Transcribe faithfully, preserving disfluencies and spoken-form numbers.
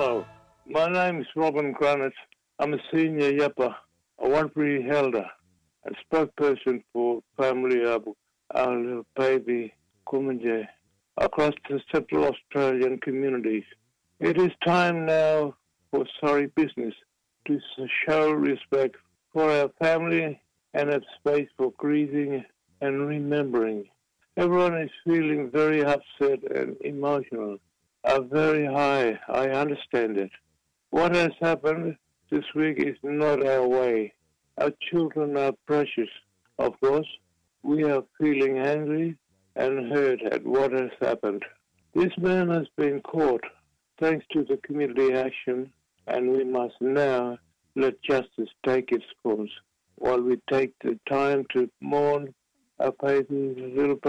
Hello, my name is Robin Granite. I'm a senior Yapa, a Warrnambool elder, and spokesperson for family of our little baby Kumanjay across the Central Australian communities. It is time now for sorry business to show respect for our family and have space for grieving and remembering. Everyone is feeling very upset and emotional, are very high. I understand it. What has happened this week is not our way. Our children are precious. Of course, we are feeling angry and hurt at what has happened. This man has been caught thanks to the community action, and we must now let justice take its course while we take the time to mourn our baby, little